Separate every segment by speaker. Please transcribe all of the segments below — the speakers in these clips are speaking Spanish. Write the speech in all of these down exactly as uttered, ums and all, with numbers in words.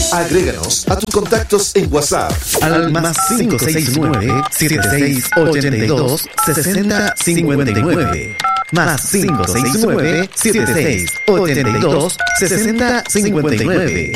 Speaker 1: Agréganos a tus contactos en WhatsApp
Speaker 2: al más cinco seis nueve, siete seis ocho dos, seis cero cinco nueve. Más cinco seis nueve, siete seis ocho dos, seis cero cinco nueve.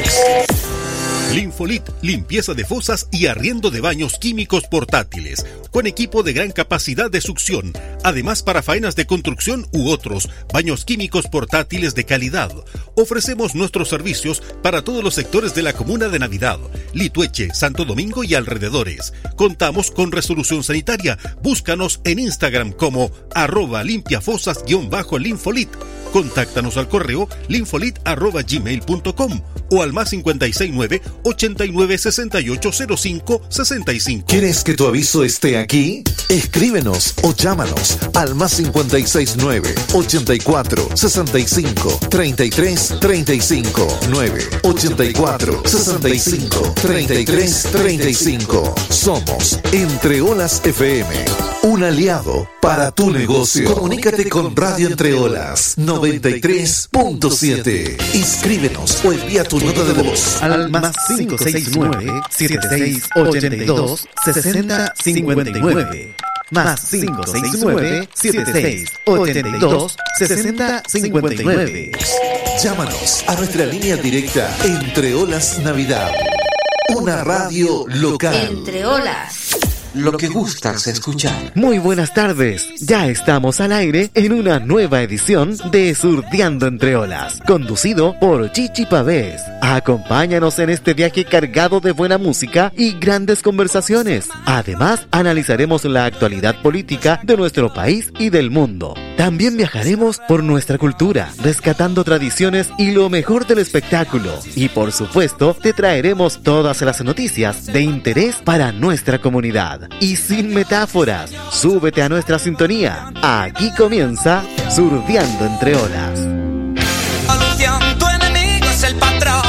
Speaker 3: Linfolit, limpieza de fosas y arriendo de baños químicos portátiles, con equipo de gran capacidad de succión, además para faenas de construcción u otros, baños químicos portátiles de calidad. Ofrecemos nuestros servicios para todos los sectores de la comuna de Navidad, Litueche, Santo Domingo y alrededores. Contamos con resolución sanitaria. Búscanos en Instagram como arroba limpiafosas-linfolit. Contáctanos al correo linfolit arroba gmail punto com o al más cinco seis nueve, ochenta y nueve, sesenta y ocho, cero cinco, sesenta y cinco.
Speaker 1: ¿Quieres que tu aviso esté aquí? Escríbenos o llámanos al más cinco seis nueve, ochenta y cuatro, sesenta y cinco, treinta y tres, treinta y cinco, nueve, ochenta y cuatro, sesenta y cinco, treinta y tres, treinta y cinco. Somos Entre Olas F M, un aliado para tu negocio. Comunícate con Radio Entre Olas noventa y tres punto siete. Inscríbenos o envía tu nota de voz
Speaker 2: al más cinco seis nueve, siete seis ocho dos, seis cero cinco nueve. Más cinco seis nueve, siete seis ocho dos, seis cero cinco nueve.
Speaker 1: Llámanos a nuestra línea directa Entre Olas Navidad, una radio local.
Speaker 4: Entre Olas,
Speaker 5: lo que gustas escuchar.
Speaker 2: Muy buenas tardes, ya estamos al aire en una nueva edición de Surdeando Entre Olas, conducido por Chichi Pavés. Acompáñanos en este viaje cargado de buena música y grandes conversaciones. Además, analizaremos la actualidad política de nuestro país y del mundo. También viajaremos por nuestra cultura, rescatando tradiciones y lo mejor del espectáculo. Y por supuesto, te traeremos todas las noticias de interés para nuestra comunidad. Y sin metáforas, súbete a nuestra sintonía. Aquí comienza Surdeando Entre Olas.
Speaker 6: Solución, tu enemigo es el patrón.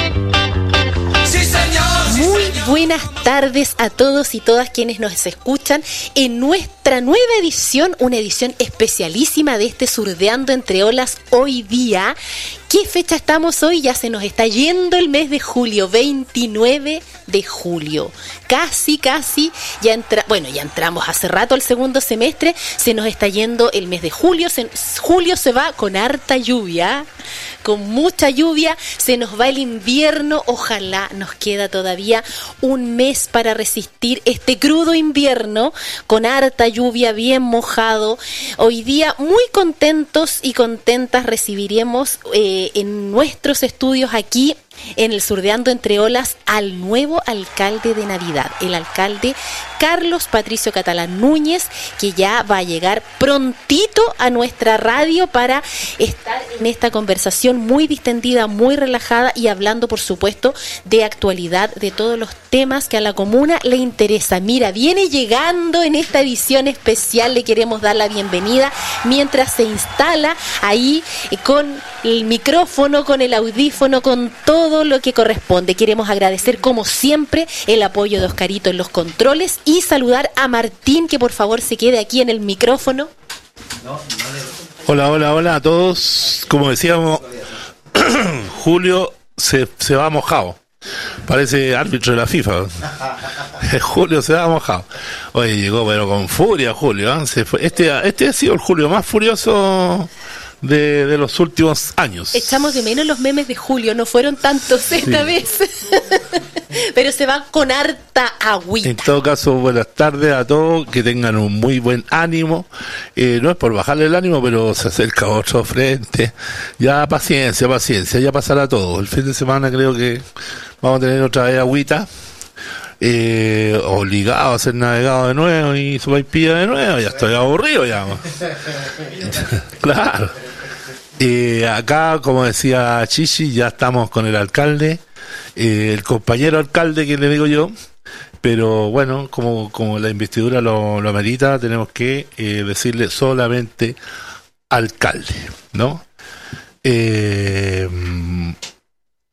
Speaker 6: Sí, señor.
Speaker 4: Muy buenas tardes a todos y todas quienes nos escuchan en nuestra nueva edición, una edición especialísima de este Surdeando Entre Olas hoy día. ¿Qué fecha estamos hoy? Ya se nos está yendo el mes de julio, veintinueve de julio. Casi, casi, ya entra, bueno, ya entramos hace rato al segundo semestre, se nos está yendo el mes de julio, se, julio se va con harta lluvia, con mucha lluvia, se nos va el invierno, ojalá nos queda todavía un mes para resistir este crudo invierno, con harta lluvia, bien mojado. Hoy día muy contentos y contentas recibiremos eh, en nuestros estudios aquí en el Surdeando Entre Olas al nuevo alcalde de Navidad, el alcalde Carlos Patricio Catalán Núñez, que ya va a llegar prontito a nuestra radio para estar en esta conversación muy distendida, muy relajada y hablando, por supuesto, de actualidad, de todos los temas que a la comuna le interesa. Mira, viene llegando en esta edición especial, le queremos dar la bienvenida mientras se instala ahí con el micrófono, con el audífono, con todo todo lo que corresponde. Queremos agradecer como siempre el apoyo de Oscarito en los controles y saludar a Martín, que por favor se quede aquí en el micrófono.
Speaker 7: Hola, hola, hola a todos. Como decíamos, Julio se, se va mojado. Parece árbitro de la FIFA. Julio se va mojado. Oye, llegó pero con furia Julio, ¿eh? Se fue. Este, este ha sido el Julio más furioso De, de los últimos años.
Speaker 4: Echamos de menos los memes de Julio, no fueron tantos esta sí. vez. Pero se van con harta agüita.
Speaker 7: En todo caso, buenas tardes a todos, que tengan un muy buen ánimo. Eh, no es por bajarle el ánimo, pero se acerca otro frente. Ya paciencia, paciencia, ya pasará todo. El fin de semana creo que vamos a tener otra vez agüita. Eh, obligado a ser navegado de nuevo y sopaipilla de nuevo, ya estoy aburrido ya. Claro. Eh, acá, como decía Chichi, ya estamos con el alcalde, eh, el compañero alcalde que le digo yo, pero bueno, como, como la investidura lo, lo amerita, tenemos que eh, decirle solamente alcalde, ¿no? Eh,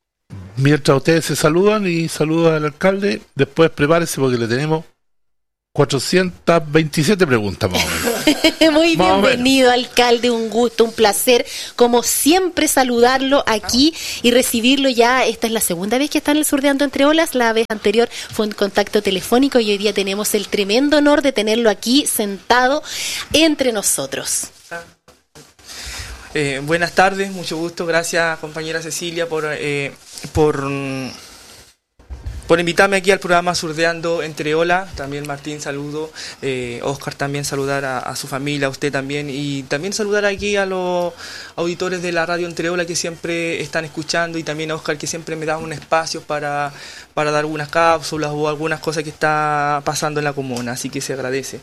Speaker 7: Mientras ustedes se saludan y saludan al alcalde, después prepárese porque le tenemos cuatrocientas veintisiete preguntas más o menos.
Speaker 4: Muy
Speaker 7: Más o
Speaker 4: bienvenido, alcalde, un gusto, un placer, como siempre, saludarlo aquí y recibirlo ya. Esta es la segunda vez que está en el Surdeando Entre Olas, la vez anterior fue un contacto telefónico y hoy día tenemos el tremendo honor de tenerlo aquí sentado entre nosotros.
Speaker 8: Eh, buenas tardes, mucho gusto, gracias compañera Cecilia por, eh, por, por invitarme aquí al programa Surdeando Entre Olas. También Martín, saludo, eh, Oscar también saludar a, a su familia, a usted también, y también saludar aquí a los auditores de la radio Entre Olas que siempre están escuchando, y también a Oscar que siempre me da un espacio para, para dar algunas cápsulas o algunas cosas que está pasando en la comuna, así que se agradece.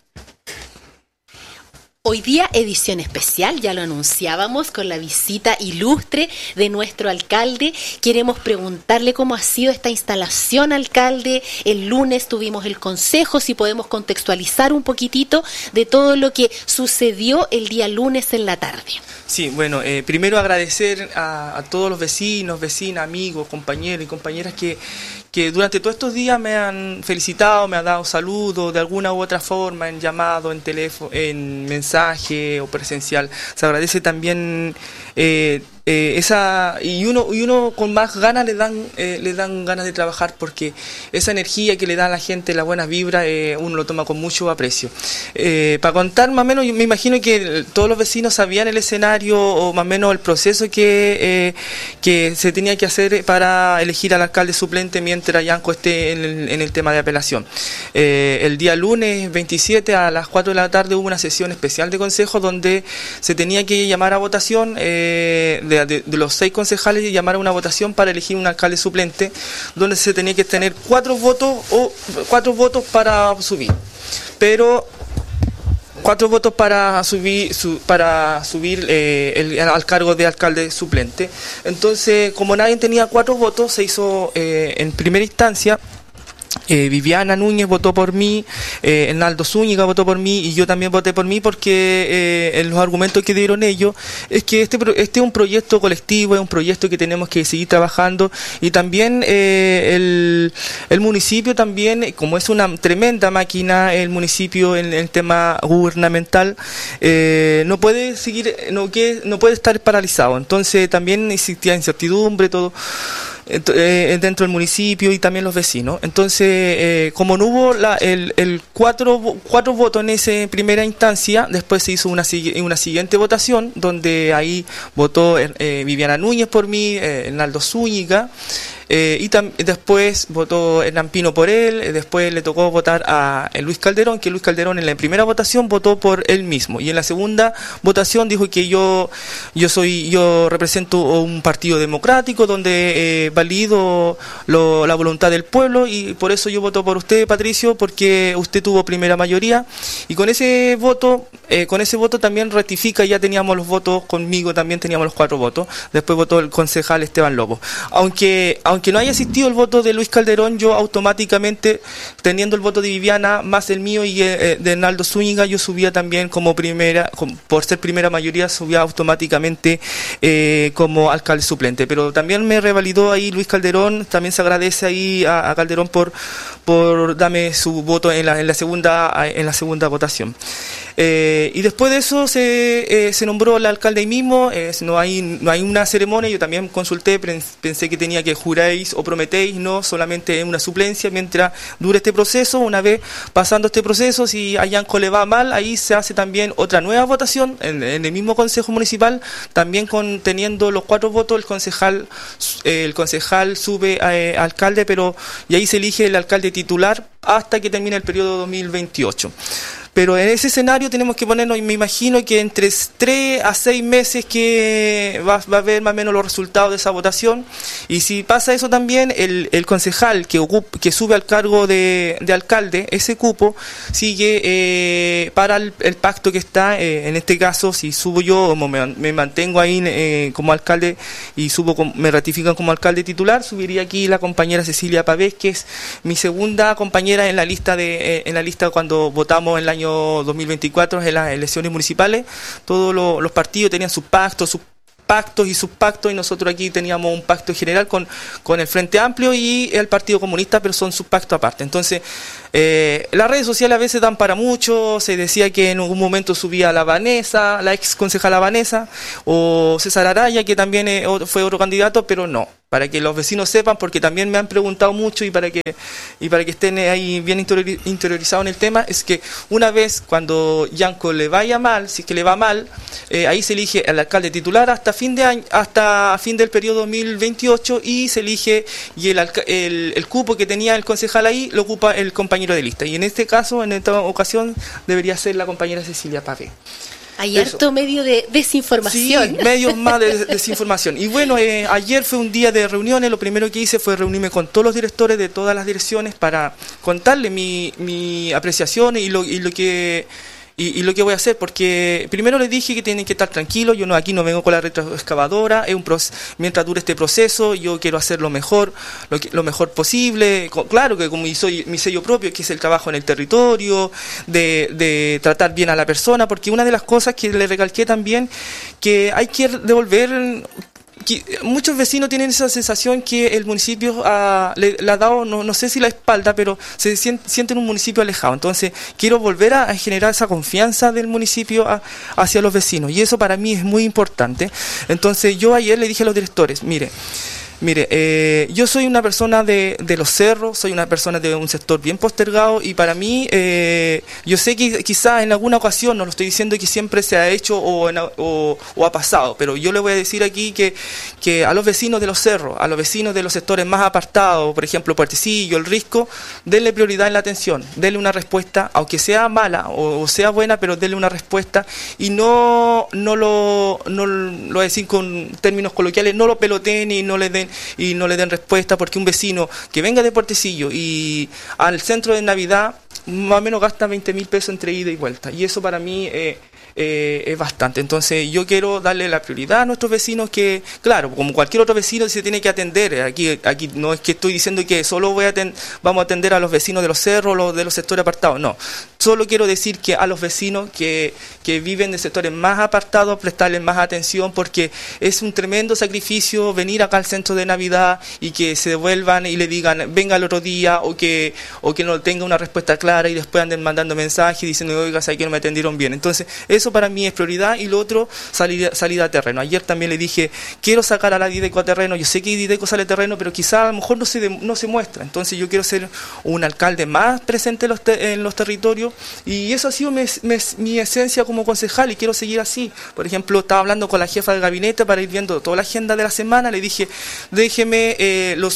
Speaker 4: Hoy día edición especial, ya lo anunciábamos, con la visita ilustre de nuestro alcalde. Queremos preguntarle cómo ha sido esta instalación, alcalde. El lunes tuvimos el consejo, si podemos contextualizar un poquitito de todo lo que sucedió el día lunes en la tarde.
Speaker 8: Sí, bueno, eh, primero agradecer a, a todos los vecinos, vecinas, amigos, compañeros y compañeras que, que durante todos estos días me han felicitado, me han dado saludos de alguna u otra forma, en llamado, en teléfono, en mensaje o presencial. Se agradece también eh, eh, esa y uno y uno con más ganas le dan eh, le dan ganas de trabajar, porque esa energía que le da a la gente, la buena vibra, eh, uno lo toma con mucho aprecio. Eh, para contar más o menos, yo me imagino que todos los vecinos sabían el escenario o más o menos el proceso que eh, que se tenía que hacer para elegir al alcalde suplente mientras Yanco esté en el, en el tema de apelación. Eh, el día lunes veintisiete a las cuatro de la tarde hubo una sesión especial de consejo donde se tenía que llamar a votación eh, de, de, de los seis concejales, y llamar a una votación para elegir un alcalde suplente, donde se tenía que tener cuatro votos o cuatro votos para subir, pero cuatro votos para subir su, para subir eh, el, al cargo de alcalde suplente. Entonces, como nadie tenía cuatro votos, se hizo eh, en primera instancia. Eh, Viviana Núñez votó por mí, eh, Hernaldo Zúñiga votó por mí, y yo también voté por mí, porque eh, en los argumentos que dieron ellos es que este, este es un proyecto colectivo, es un proyecto que tenemos que seguir trabajando, y también eh, el, el municipio también, como es una tremenda máquina el municipio en el tema gubernamental, eh, no puede seguir, no, que, no puede estar paralizado. Entonces también existía incertidumbre, todo Eh, dentro del municipio y también los vecinos. Entonces, eh, como no hubo la, el, el cuatro, cuatro votos en esa primera instancia, después se hizo una, una siguiente votación, donde ahí votó eh, Viviana Núñez por mí, eh, Hernaldo Zúñiga, eh, y tam, después votó Hernán Pino por él, eh, después le tocó votar a Luis Calderón, que Luis Calderón en la primera votación votó por él mismo, y en la segunda votación dijo que yo yo soy yo represento un partido democrático donde eh, valido lo, la voluntad del pueblo, y por eso yo voto por usted, Patricio, porque usted tuvo primera mayoría, y con ese voto eh, con ese voto también ratifica, ya teníamos los votos, conmigo también teníamos los cuatro votos, después votó el concejal Esteban Lobo. Aunque aunque no haya existido el voto de Luis Calderón, yo automáticamente, teniendo el voto de Viviana más el mío y eh, de Hernaldo Zúñiga, yo subía también como primera, como, por ser primera mayoría, subía automáticamente eh, como alcalde suplente. Pero también me revalidó ahí Luis Calderón, también se agradece ahí a, a Calderón por por darme su voto en la, en la segunda en la segunda votación. Eh, y después de eso se, eh, se nombró el alcalde ahí mismo, eh, no hay no hay una ceremonia. Yo también consulté, pensé que tenía que juráis o prometéis, no, solamente una suplencia mientras dure este proceso. Una vez pasando este proceso, si a Yanco le va mal, ahí se hace también otra nueva votación en, en el mismo consejo municipal, también con, teniendo los cuatro votos, el concejal eh, el concejal sube a eh, alcalde, pero y ahí se elige el alcalde titular hasta que termine el periodo dos mil veintiocho. Pero en ese escenario tenemos que ponernos, y me imagino que entre tres a seis meses que va, va a ver más o menos los resultados de esa votación. Y si pasa eso también, el, el concejal que, ocupa, que sube al cargo de, de alcalde, ese cupo sigue eh, para el, el pacto que está. Eh, en este caso, si subo yo, como me, me mantengo ahí eh, como alcalde y subo con, me ratifican como alcalde titular, subiría aquí la compañera Cecilia Pavés, que es mi segunda compañera en la lista de eh, en la lista cuando votamos en el año dos mil veinticuatro en las elecciones municipales. Todos los, los partidos tenían sus pactos, sus pactos y subpactos, y nosotros aquí teníamos un pacto general con, con el Frente Amplio y el Partido Comunista, pero son subpactos aparte. Entonces, eh, las redes sociales a veces dan para mucho. Se decía que en algún momento subía la Vanessa, la ex concejala Vanessa, o César Araya, que también eh, fue otro candidato, pero no. Para que los vecinos sepan, porque también me han preguntado mucho y para que y para que estén ahí bien interiorizados en el tema, es que una vez cuando Yanko le vaya mal, si es que le va mal, eh, ahí se elige al alcalde titular hasta fin de año, hasta fin del periodo dos mil veintiocho, y se elige y el, el, el cupo que tenía el concejal ahí lo ocupa el compañero de lista. Y en este caso, en esta ocasión, debería ser la compañera Cecilia Pavé.
Speaker 4: Hay Eso. harto medio de desinformación.
Speaker 8: Sí, medios más de desinformación. Y bueno, eh, ayer fue un día de reuniones. Lo primero que hice fue reunirme con todos los directores de todas las direcciones para contarles mi, mi apreciación y lo, y lo que... Y, y lo que voy a hacer, porque primero les dije que tienen que estar tranquilos. Yo no aquí no vengo con la retroexcavadora, es un proceso, mientras dure este proceso yo quiero hacer lo mejor, lo, que, lo mejor posible. Claro que como soy mi sello propio, que es el trabajo en el territorio, de, de tratar bien a la persona, porque una de las cosas que le recalqué también, que hay que devolver... Muchos vecinos tienen esa sensación que el municipio uh, le, le ha dado, no, no sé si la espalda, pero se sienten, sienten un municipio alejado. Entonces quiero volver a, a generar esa confianza del municipio a, hacia los vecinos, y eso para mí es muy importante. Entonces yo ayer le dije a los directores, mire, Mire, eh, yo soy una persona de, de los cerros, soy una persona de un sector bien postergado, y para mí, eh, yo sé que quizás en alguna ocasión, no lo estoy diciendo que siempre se ha hecho o, en, o, o ha pasado, pero yo le voy a decir aquí que, que a los vecinos de los cerros, a los vecinos de los sectores más apartados, por ejemplo, Puertecillo, El Risco, denle prioridad en la atención, denle una respuesta, aunque sea mala o, o sea buena, pero denle una respuesta, y no, no lo, no lo voy a decir con términos coloquiales, no lo peloteen y no le den y no le den respuesta, porque un vecino que venga de Puertecillo y al centro de Navidad más o menos gasta veinte mil pesos entre ida y vuelta, y eso para mí eh, eh, es bastante. Entonces yo quiero darle la prioridad a nuestros vecinos, que claro, como cualquier otro vecino se tiene que atender. Aquí aquí no es que estoy diciendo que solo voy a atend- vamos a atender a los vecinos de los cerros, los de los sectores apartados, no. Solo quiero decir que a los vecinos que, que viven de sectores más apartados, prestarles más atención, porque es un tremendo sacrificio venir acá al centro de Navidad y que se devuelvan y le digan venga el otro día, o que o que no tenga una respuesta clara y después anden mandando mensajes diciendo oiga, sé que no me atendieron bien. Entonces eso para mí es prioridad. Y lo otro, salida, salida a terreno. Ayer también le dije, quiero sacar a la Dideco a terreno. Yo sé que Dideco sale a terreno, pero quizá a lo mejor no se, de, no se muestra. Entonces yo quiero ser un alcalde más presente en los, te, en los territorios, y eso ha sido mi, mi, mi esencia como concejal, y quiero seguir así. Por ejemplo, estaba hablando con la jefa del gabinete para ir viendo toda la agenda de la semana. Le dije, déjeme eh, los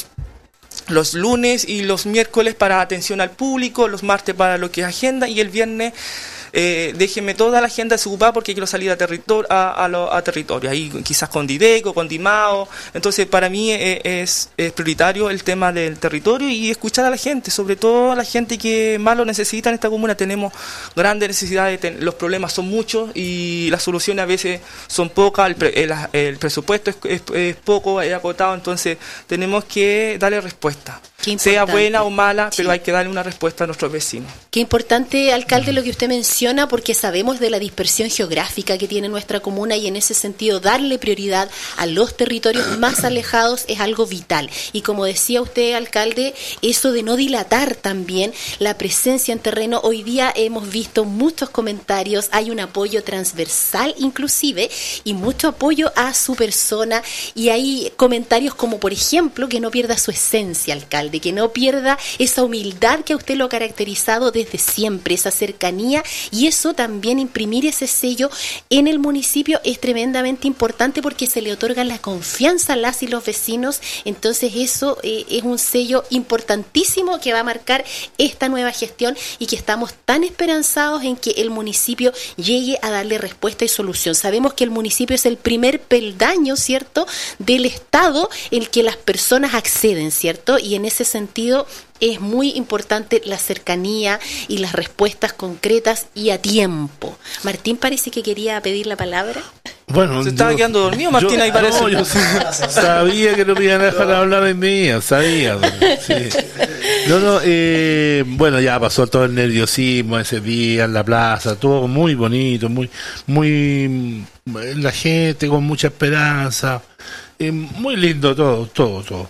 Speaker 8: los lunes y los miércoles para atención al público, los martes para lo que es agenda, y el viernes eh, déjeme toda la agenda desocupada porque quiero salir a territorio, a, a, lo, a territorio, ahí quizás con Dideco, con Dimao. Entonces para mí eh, es, es prioritario el tema del territorio y escuchar a la gente, sobre todo a la gente que más lo necesita en esta comuna. Tenemos grandes necesidades, ten, los problemas son muchos y las soluciones a veces son pocas, el, pre, el, el presupuesto es, es, es poco, es acotado, entonces tenemos que darle respuesta, sea buena o mala, sí, pero hay que darle una respuesta a nuestros vecinos.
Speaker 4: Qué importante, alcalde, lo que usted menciona, porque sabemos de la dispersión geográfica que tiene nuestra comuna, y en ese sentido darle prioridad a los territorios más alejados es algo vital. Y como decía usted, alcalde, eso de no dilatar también la presencia en terreno. Hoy día hemos visto muchos comentarios, hay un apoyo transversal inclusive y mucho apoyo a su persona, y hay comentarios como, por ejemplo, que no pierda su esencia, alcalde, que no pierda esa humildad que a usted lo ha caracterizado desde siempre, esa cercanía, y eso también, imprimir ese sello en el municipio es tremendamente importante porque se le otorga la confianza a las y los vecinos. Entonces eso eh, es un sello importantísimo que va a marcar esta nueva gestión, y que estamos tan esperanzados en que el municipio llegue a darle respuesta y solución. Sabemos que el municipio es el primer peldaño, ¿cierto?, del Estado en el que las personas acceden, ¿cierto? Y en ese sentido es muy importante la cercanía y las respuestas concretas y a tiempo. Martín parece que quería pedir la palabra.
Speaker 7: Bueno,
Speaker 8: se estaba yo, quedando dormido Martín, yo, ahí parece.
Speaker 7: No, yo sabía que no me iban a dejar hablar en mí, sabía. Sí. No, no, eh, bueno, ya pasó todo el nerviosismo ese día en la plaza, todo muy bonito, muy, muy, la gente con mucha esperanza, eh, muy lindo todo, todo, todo.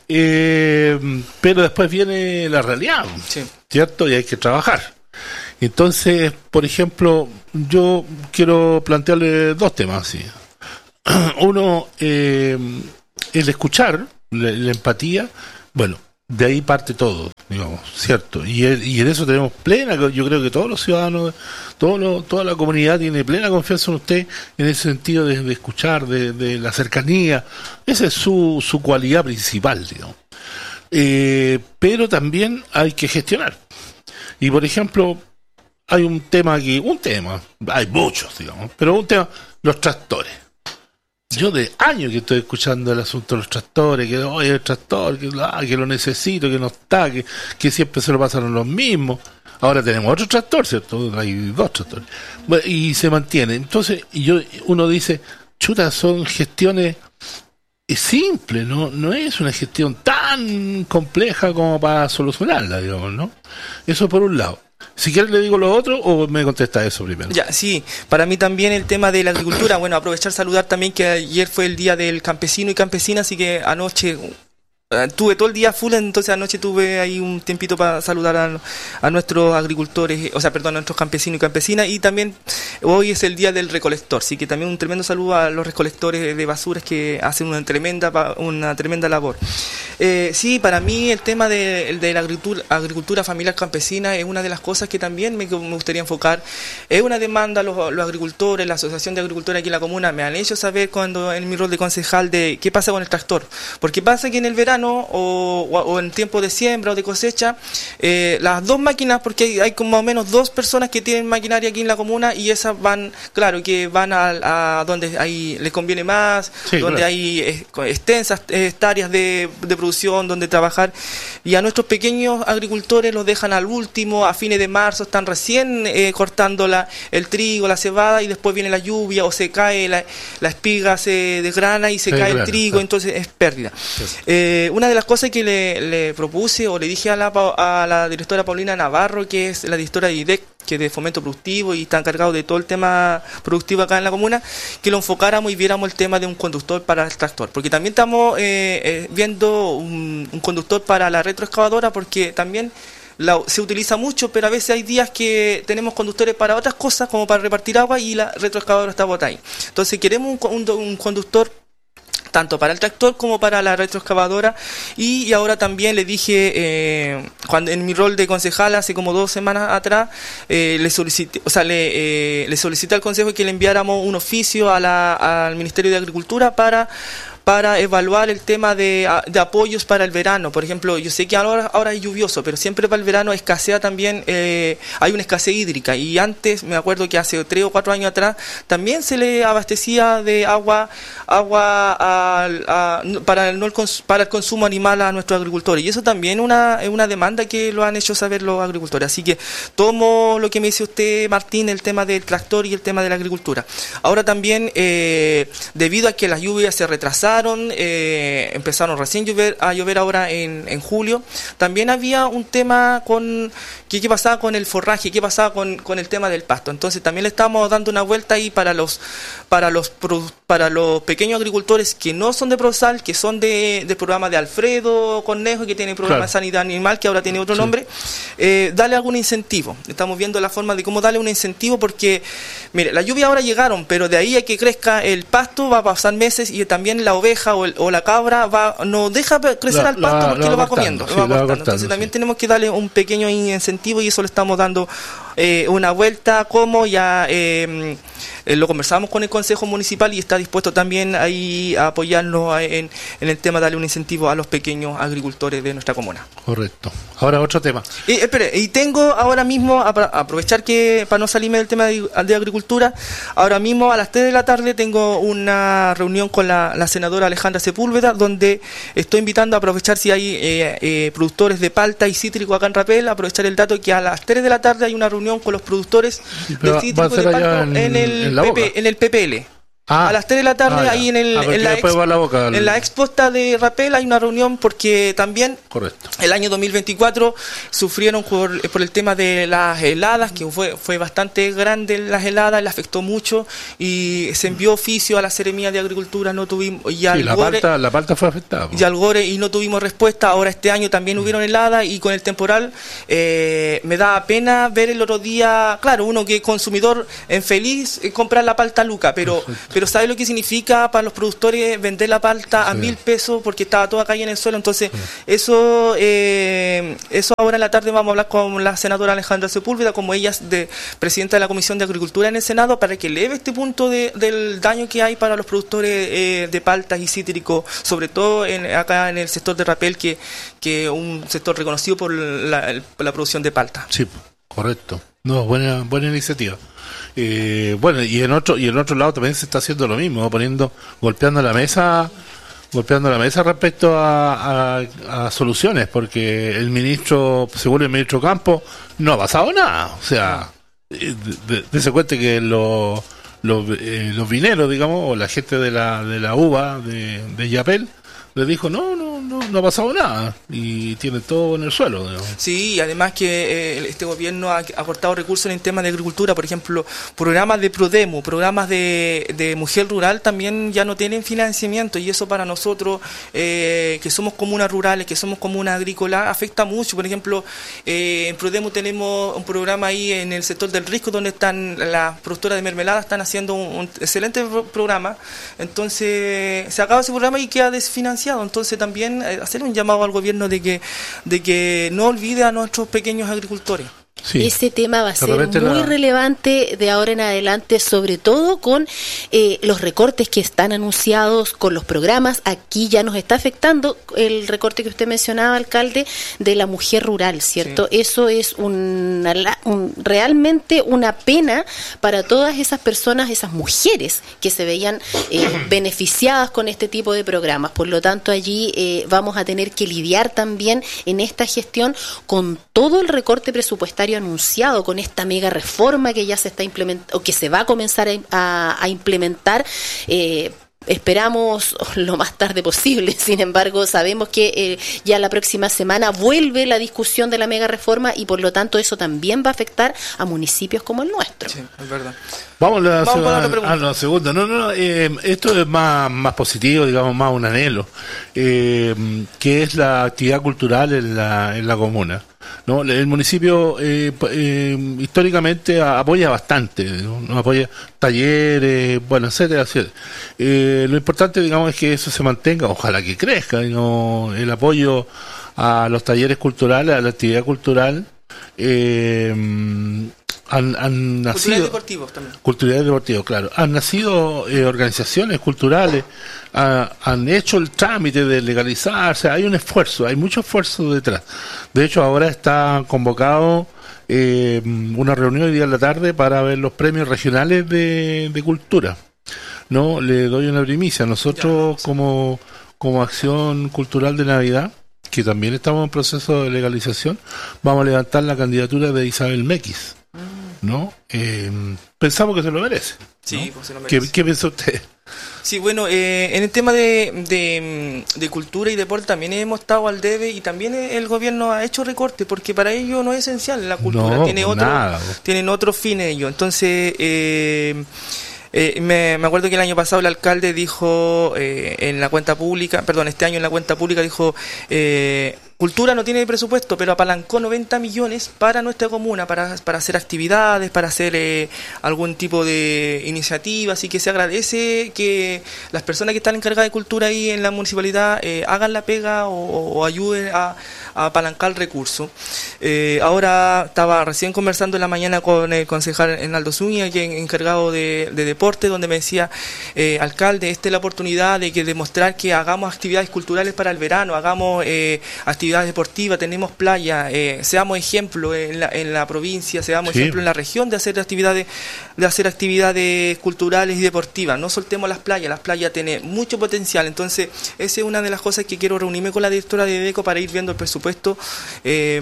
Speaker 7: Eh, pero después viene la realidad, sí. ¿Cierto? Y hay que trabajar. Entonces, por ejemplo, yo quiero plantearle dos temas, sí. Uno, eh, el escuchar, la, la empatía, bueno, de ahí parte todo, digamos, ¿cierto? Y, el, y en eso tenemos plena, yo creo que todos los ciudadanos, todo lo, toda la comunidad tiene plena confianza en usted en ese sentido de, de escuchar, de, de la cercanía. Esa es su, su cualidad principal, digamos. Eh, pero también hay que gestionar. Y, por ejemplo, hay un tema aquí, un tema, hay muchos, digamos, pero un tema, los tractores. Yo de años que estoy escuchando el asunto de los tractores, que oye, el tractor, que, ah, que lo necesito, que no está, que, que siempre se lo pasaron los mismos. Ahora tenemos otro tractor, ¿cierto? Hay dos tractores. Bueno, y se mantiene. Entonces, y yo, uno dice, chuta, son gestiones simples, ¿no? No es una gestión tan compleja como para solucionarla, digamos, ¿no? Eso por un lado. Si quieres le digo lo otro o me contesta eso primero.
Speaker 8: Ya, sí, para mí también el tema de la agricultura, bueno, aprovechar saludar también que ayer fue el día del campesino y campesina, así que anoche uh, tuve todo el día full, entonces anoche tuve ahí un tiempito para saludar a, a nuestros agricultores, o sea, perdón, a nuestros campesinos y campesinas, y también hoy es el día del recolector, así que también un tremendo saludo a los recolectores de basuras que hacen una tremenda una tremenda labor. Eh, sí, para mí el tema de, de la agricultura, agricultura familiar campesina es una de las cosas que también me, me gustaría enfocar. Es una demanda, los, los agricultores, la asociación de agricultores aquí en la comuna me han hecho saber cuando en mi rol de concejal de qué pasa con el tractor, porque pasa que en el verano o, o, o en tiempo de siembra o de cosecha, eh, las dos máquinas, porque hay, hay como más o menos dos personas que tienen maquinaria aquí en la comuna y esas van, claro, que van a, a donde hay, les conviene más, sí, donde claro. hay eh, extensas hectáreas de, de producción, donde trabajar, y a nuestros pequeños agricultores los dejan al último, a fines de marzo, están recién eh, cortando la, el trigo, la cebada, y después viene la lluvia o se cae, la, la espiga se desgrana y se sí, cae claro, el trigo, claro. Entonces es pérdida. Sí. Eh, una de las cosas que le, le propuse o le dije a la, a la directora Paulina Navarro, que es la directora de I D E C, que es de fomento productivo y está encargado de todo el tema productivo acá en la comuna, que lo enfocáramos y viéramos el tema de un conductor para el tractor, porque también estamos eh, eh, viendo un, un conductor para la retroexcavadora, porque también la, se utiliza mucho, pero a veces hay días que tenemos conductores para otras cosas, como para repartir agua, y la retroexcavadora está botada ahí. Entonces queremos un, un, un conductor tanto para el tractor como para la retroexcavadora, y, y ahora también le dije, eh, cuando en mi rol de concejal hace como dos semanas atrás, eh, le solicité, o sea, le, eh, le solicité al consejo que le enviáramos un oficio a la, al Ministerio de Agricultura para para evaluar el tema de, de apoyos para el verano. Por ejemplo, yo sé que ahora, ahora es lluvioso, pero siempre para el verano escasea también, eh, hay una escasez hídrica, y antes, me acuerdo que hace tres o cuatro años atrás, también se le abastecía de agua agua a, a, para, el, no el cons, para el consumo animal a nuestros agricultores, y eso también una, es una demanda que lo han hecho saber los agricultores. Así que tomo lo que me dice usted, Martín, el tema del tractor y el tema de la agricultura. Ahora también, eh, debido a que las lluvias se retrasaron, Eh, empezaron recién llover, a llover ahora en, en julio, también había un tema con qué, qué pasaba con el forraje, qué pasaba con, con el tema del pasto. Entonces también le estamos dando una vuelta ahí para los para los para los pequeños agricultores que no son de Prosal, que son de, de programa de Alfredo Cornejo, que tiene programa claro. de sanidad animal, que ahora tiene otro sí. nombre, eh, darle algún incentivo. Estamos viendo la forma de cómo darle un incentivo, porque mire, la lluvia ahora llegaron, pero de ahí a que crezca el pasto va a pasar meses, y también la oveja o, el, o la cabra va no deja crecer la, al pasto la, porque lo va, va comiendo, sí, lo va cortando. Cortando. Entonces sí. también tenemos que darle un pequeño incentivo, y eso le estamos dando eh, una vuelta, como ya eh, eh, lo conversamos con el Consejo Municipal, y está dispuesto también ahí a apoyarnos en, en el tema de darle un incentivo a los pequeños agricultores de nuestra comuna.
Speaker 7: Correcto. Ahora otro tema.
Speaker 8: Y, espere, y tengo ahora mismo, a, a aprovechar que para no salirme del tema de, de agricultura, ahora mismo a las tres de la tarde tengo una reunión con la, la senadora Alejandra Sepúlveda, donde estoy invitando a aprovechar si hay eh, eh, productores de palta y cítrico acá en Rapel, aprovechar el dato que a las tres de la tarde hay una reunión con los productores de cítrico de palta en, en, el en, P P, en el P P L. Ah, a las tres de la tarde, ah, ahí en, el,
Speaker 7: ah,
Speaker 8: en, la expo, la boca, el... en la exposta de Rapel hay una reunión porque también
Speaker 7: Correcto.
Speaker 8: el año dos mil veinticuatro sufrieron por, por el tema de las heladas, que fue fue bastante grande las heladas, le afectó mucho y se envió oficio a la Seremía de Agricultura, no tuvimos y al
Speaker 7: sí, la,
Speaker 8: Gore,
Speaker 7: palta, la palta fue afectada.
Speaker 8: Y al Gore y no tuvimos respuesta. Ahora este año también mm. hubieron heladas y con el temporal eh, me da pena ver el otro día, claro, uno que es consumidor en feliz eh, comprar la palta Luca, pero Perfecto. Pero ¿sabe lo que significa para los productores vender la palta a sí. mil pesos porque estaba toda caída en el suelo? Entonces, sí. eso eh, eso ahora en la tarde vamos a hablar con la senadora Alejandra Sepúlveda, como ella es de, presidenta de la Comisión de Agricultura en el Senado, para que eleve este punto de, del daño que hay para los productores eh, de paltas y cítricos, sobre todo en, acá en el sector de Rapel, que que un sector reconocido por la, el, la producción de palta.
Speaker 7: Sí, correcto. No, buena buena iniciativa. Eh, bueno, y en otro y en otro lado también se está haciendo lo mismo, ¿no? Poniendo, golpeando la mesa, golpeando la mesa respecto a, a, a soluciones, porque el ministro, según el ministro Campos, no ha pasado nada. O sea, dése cuenta que los los, eh, los vineros, digamos, o la gente de la de la uva de, de Yapel, le dijo no, no, no, no ha pasado nada y tiene todo en el suelo, digamos.
Speaker 8: Sí, además que eh, este gobierno ha aportado recursos en temas de agricultura, por ejemplo, programas de Prodemo, programas de, de mujer rural también ya no tienen financiamiento y eso para nosotros eh, que somos comunas rurales, que somos comunas agrícolas, afecta mucho. Por ejemplo, eh, en Prodemo tenemos un programa ahí en el sector del Risco donde están las productoras de mermelada, están haciendo un, un excelente programa, entonces se acaba ese programa y queda desfinanciado. Entonces también eh, hacer un llamado al gobierno de que de que no olvide a nuestros pequeños agricultores.
Speaker 4: Sí. Ese tema va a ser muy la... relevante de ahora en adelante, sobre todo con eh, los recortes que están anunciados, con los programas. Aquí ya nos está afectando el recorte que usted mencionaba, alcalde, de la mujer rural, ¿cierto? Sí. Eso es una, un, realmente una pena para todas esas personas, esas mujeres que se veían eh, beneficiadas con este tipo de programas. Por lo tanto, allí eh, vamos a tener que lidiar también en esta gestión con todo el recorte presupuestario anunciado, con esta mega reforma que ya se está implementando o que se va a comenzar a, a, a implementar. Eh, Esperamos lo más tarde posible, sin embargo sabemos que eh, ya la próxima semana vuelve la discusión de la mega reforma y por lo tanto eso también va a afectar a municipios como el nuestro.
Speaker 8: Sí, es verdad.
Speaker 7: Vamos, la Vamos segunda, a la otra pregunta. A la segunda. No, no, eh, esto es más, más positivo, digamos, más un anhelo, eh, que es la actividad cultural en la, en la comuna. No, el municipio eh, eh, históricamente apoya bastante, ¿no? Nos apoya talleres, bueno, etcétera, etcétera. Eh, lo importante, digamos, es que eso se mantenga, ojalá que crezca, ¿no? El apoyo a los talleres culturales, a la actividad cultural. Eh, han, han nacido culturales
Speaker 8: deportivos también.
Speaker 7: Culturales deportivos, claro. Han nacido eh, organizaciones culturales, ha, han hecho el trámite de legalizarse, hay un esfuerzo, hay mucho esfuerzo detrás. De hecho, ahora está convocado eh, una reunión hoy día en la tarde para ver los premios regionales de, de cultura. No, le doy una primicia. Nosotros como, como Acción Cultural de Navidad, que también estamos en proceso de legalización, vamos a levantar la candidatura de Isabel Mequis, ¿no? Eh, pensamos que se lo merece, ¿no?
Speaker 8: Sí, pues se lo merece.
Speaker 7: ¿Qué, qué piensa usted?
Speaker 8: Sí, bueno, eh, en el tema de, de, de cultura y deporte también hemos estado al debe y también el gobierno ha hecho recortes porque para ello no es esencial la cultura,
Speaker 7: no,
Speaker 8: tiene otro,
Speaker 7: nada.
Speaker 8: tienen otros fines ellos. Entonces, eh, Eh, me, me acuerdo que el año pasado el alcalde dijo eh, en la cuenta pública, perdón, este año en la cuenta pública dijo, eh, cultura no tiene presupuesto, pero apalancó noventa millones para nuestra comuna, para, para hacer actividades, para hacer eh, algún tipo de iniciativa, así que se agradece que las personas que están encargadas de cultura ahí en la municipalidad eh, hagan la pega o, o ayuden a, a apalancar el recurso. Eh, ahora estaba recién conversando en la mañana con el concejal Enaldo Zúñiga, que es encargado de, de deporte, donde me decía, eh, alcalde, esta es la oportunidad de que demostrar que hagamos actividades culturales para el verano, hagamos eh, actividades deportivas, tenemos playa, eh, seamos ejemplo en la, en la provincia, seamos sí. ejemplo en la región de hacer actividades, de hacer actividades culturales y deportivas. No soltemos las playas, las playas tienen mucho potencial. Entonces, esa es una de las cosas que quiero reunirme con la directora de Beco para ir viendo el presupuesto eh,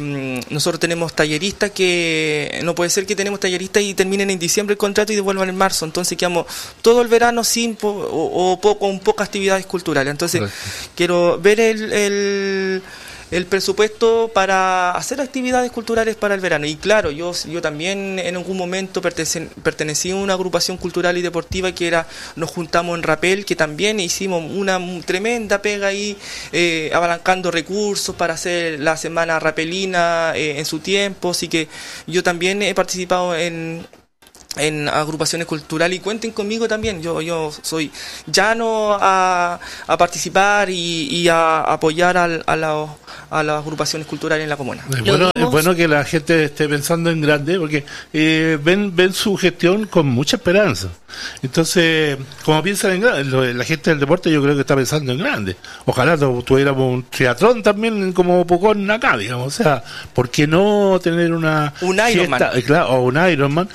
Speaker 8: nosotros tenemos talleristas que no puede ser que tenemos talleristas y terminen en diciembre el contrato y devuelvan en marzo, entonces quedamos todo el verano sin po, o, o poco, con pocas actividades culturales. Entonces Correcto. quiero ver el, el el presupuesto para hacer actividades culturales para el verano. Y claro, yo yo también en algún momento pertenec- pertenecí a una agrupación cultural y deportiva que era, nos juntamos en Rapel, que también hicimos una tremenda pega ahí, eh, abalancando recursos para hacer la semana rapelina eh, en su tiempo, así que yo también he participado en en agrupaciones culturales y cuenten conmigo también, yo yo soy llano a, a participar y, y a apoyar al, a, la, a las agrupaciones culturales en la comuna.
Speaker 7: Es bueno, es bueno que la gente esté pensando en grande porque eh, ven ven su gestión con mucha esperanza. Entonces, como piensan en grande, la gente del deporte yo creo que está pensando en grande. Ojalá tuviéramos un triatlón también como Pucón acá, digamos. O sea, ¿por qué no tener una
Speaker 8: un Ironman?
Speaker 7: Claro, o un Ironman.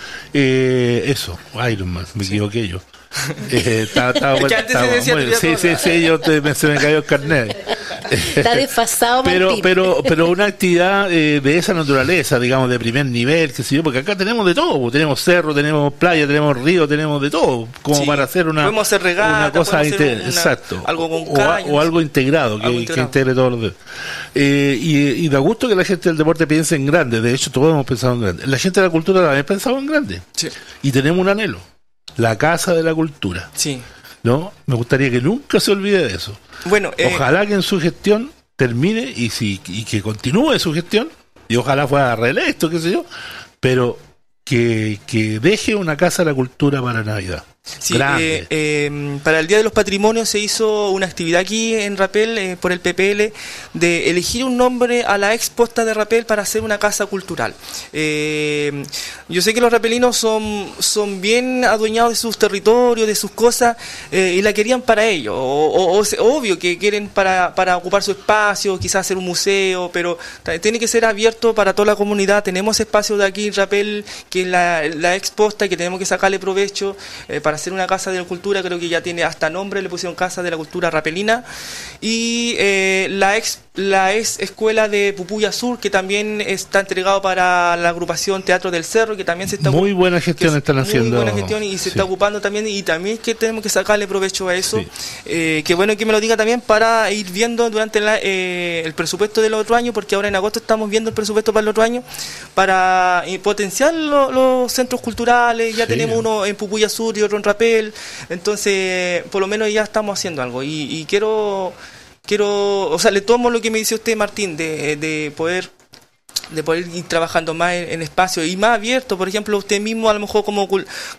Speaker 7: Eh, eso, Ironman, me sí. equivoqué yo. Eh, está, está, bueno, está, bueno, sí, sí, sí, yo te, me, se me cayó el carnet.
Speaker 4: Está desfasado,
Speaker 7: pero,
Speaker 4: Martín.
Speaker 7: pero, pero una actividad eh, de esa naturaleza, digamos, de primer nivel, qué sé yo, porque acá tenemos de todo, tenemos cerro, tenemos playa, tenemos río, tenemos de todo, como sí, para hacer una,
Speaker 8: podemos hacer regata,
Speaker 7: una cosa inter- una,
Speaker 8: exacto, algo con
Speaker 7: o,
Speaker 8: caños,
Speaker 7: o algo integrado, que,
Speaker 8: algo integrado.
Speaker 7: que integre todos los eh, y, y da gusto que la gente del deporte piense en grande. De hecho, todos hemos pensado en grande. La gente de la cultura también pensaba en grande,
Speaker 8: sí.
Speaker 7: Y tenemos un anhelo, la Casa de la Cultura.
Speaker 8: Sí.
Speaker 7: ¿No? Me gustaría que nunca se olvide de eso.
Speaker 8: Bueno, eh,
Speaker 7: ojalá que en su gestión termine y si y que continúe su gestión y ojalá fuera reelecto, qué sé yo, pero que, que deje una Casa de la Cultura para Navidad.
Speaker 8: Sí, eh, eh, para el Día de los Patrimonios se hizo una actividad aquí en Rapel eh, por el P P L de elegir un nombre a la ex posta de Rapel para hacer una casa cultural. Eh, yo sé que los rapelinos son, son bien adueñados de sus territorios, de sus cosas, eh, y la querían para ellos. O, o, o, obvio que quieren para, para ocupar su espacio, quizás hacer un museo, pero tiene que ser abierto para toda la comunidad. Tenemos espacio de aquí en Rapel, que es la, la ex posta, que tenemos que sacarle provecho eh, para hacer una casa de la cultura. Creo que ya tiene hasta nombre, le pusieron Casa de la Cultura Rapelina. Y eh, la ex la ex escuela de Pupuya Sur, que también está entregado para la agrupación Teatro del Cerro, que también se está
Speaker 7: muy buena gestión
Speaker 8: que
Speaker 7: están
Speaker 8: muy
Speaker 7: haciendo,
Speaker 8: buena gestión y se sí. está ocupando también, y también que tenemos que sacarle provecho a eso. Sí. Eh, que bueno que me lo diga también para ir viendo durante la, eh, el presupuesto del otro año, porque ahora en agosto estamos viendo el presupuesto para el otro año, para eh, potenciar lo, los centros culturales. Ya sí. tenemos uno en Pupuya Sur y otro en Rapel, entonces por lo menos ya estamos haciendo algo, y, y quiero quiero, o sea, le tomo lo que me dice usted, Martín, de, de poder de poder ir trabajando más en, en espacios y más abierto. Por ejemplo, usted mismo a lo mejor como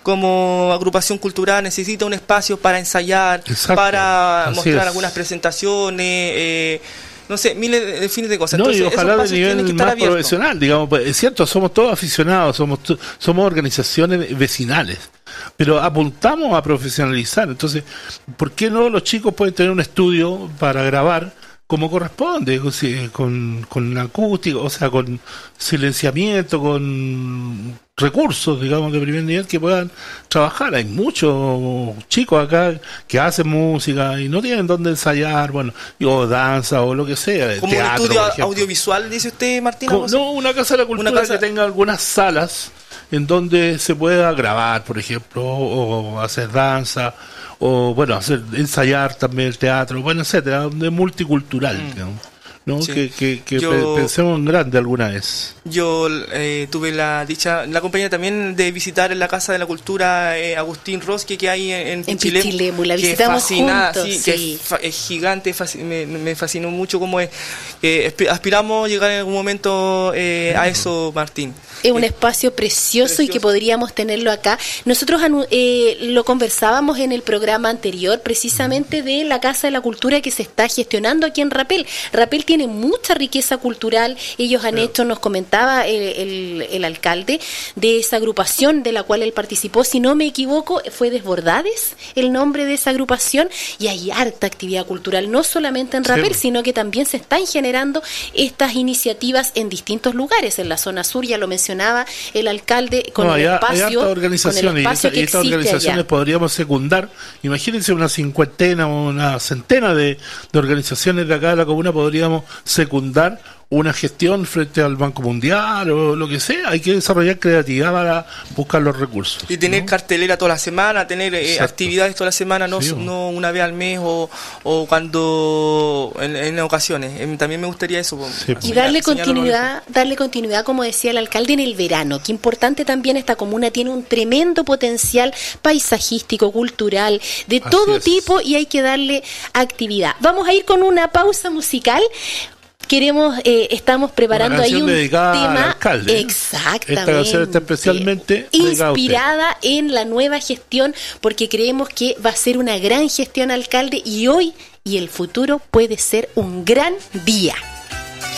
Speaker 8: como agrupación cultural necesita un espacio para ensayar, Exacto. para Así mostrar es. algunas presentaciones, eh, no sé, miles de fines de cosas.
Speaker 7: No,
Speaker 8: Entonces,
Speaker 7: y ojalá de nivel más abiertos. Profesional, digamos, es cierto, somos todos aficionados, somos somos organizaciones vecinales, pero apuntamos a profesionalizar. Entonces, ¿por qué no los chicos pueden tener un estudio para grabar como corresponde, con, con acústico, o sea, con silenciamiento, con recursos, digamos, de primer nivel que puedan trabajar? Hay muchos chicos acá que hacen música y no tienen dónde ensayar, bueno, o danza o lo que sea.
Speaker 8: ¿Como teatro, un estudio audiovisual, dice usted, Martín?
Speaker 7: Como, no, una casa de la cultura casa... que tenga algunas salas en donde se pueda grabar, por ejemplo, o hacer danza, o bueno, hacer ensayar también el teatro, bueno, etcétera, de multicultural, mm. digamos, ¿no? Sí. Que, que, que yo, pensemos en grande alguna vez.
Speaker 8: Yo eh, tuve la dicha, la compañía también de visitar en la Casa de la Cultura eh, Agustín Rosque, que hay en, en,
Speaker 4: en Pichilemu, la visitamos
Speaker 8: fascina,
Speaker 4: juntos,
Speaker 8: sí,
Speaker 4: sí.
Speaker 8: que es, fa, es gigante, fasc- me, me fascinó mucho cómo es. Eh, aspiramos a llegar en algún momento eh, a eso, Martín.
Speaker 4: Es un espacio precioso, precioso y que podríamos tenerlo acá. Nosotros eh, lo conversábamos en el programa anterior, precisamente de la Casa de la Cultura que se está gestionando aquí en Rapel. Rapel tiene mucha riqueza cultural. Ellos han Pero. hecho, nos comentaba el, el, el alcalde de esa agrupación de la cual él participó, si no me equivoco, fue Desbordades el nombre de esa agrupación, y hay harta actividad cultural, no solamente en Rapel, sí. sino que también se están generando estas iniciativas en distintos lugares. En la zona sur, ya lo mencioné, el alcalde con, no, el,
Speaker 7: hay,
Speaker 4: espacio,
Speaker 7: hay organización,
Speaker 4: con el espacio
Speaker 7: y, esta, y estas organizaciones allá. Podríamos secundar, imagínense una cincuentena o una centena de, de organizaciones de acá de la comuna, podríamos secundar una gestión frente al Banco Mundial o lo que sea. Hay que desarrollar creatividad para buscar los recursos.
Speaker 8: Y tener, ¿no?, cartelera toda la semana, tener eh, actividades toda la semana, no,
Speaker 7: sí,
Speaker 8: no una vez al mes o, o cuando en, en ocasiones. Eh, también me gustaría eso.
Speaker 7: Sí,
Speaker 4: y darle continuidad, darle continuidad, como decía el alcalde, en el verano. Que importante también, esta comuna tiene un tremendo potencial paisajístico, cultural, de
Speaker 7: Así
Speaker 4: todo
Speaker 7: es.
Speaker 4: tipo, y hay que darle actividad. Vamos a ir con una pausa musical. Queremos, eh, estamos preparando ahí un
Speaker 7: tema. Al alcalde.
Speaker 4: Exactamente.
Speaker 7: Esta canción está especialmente
Speaker 4: inspirada en la nueva gestión, porque creemos que va a ser una gran gestión, alcalde, y hoy y el futuro puede ser un gran día.